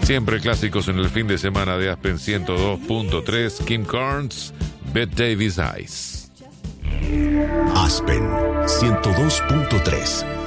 Siempre clásicos en el fin de semana de Aspen 102.3. Kim Carnes, Bette Davis Eyes. Aspen 102.3.